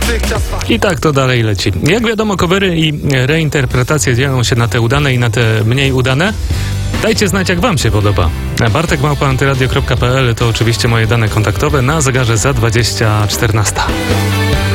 I tak to dalej leci. Jak wiadomo, covery i reinterpretacje dzielą się na te udane i na te mniej udane. Dajcie znać, jak wam się podoba. Bartek@antyradio.pl to oczywiście moje dane kontaktowe na zegarze za 20:14.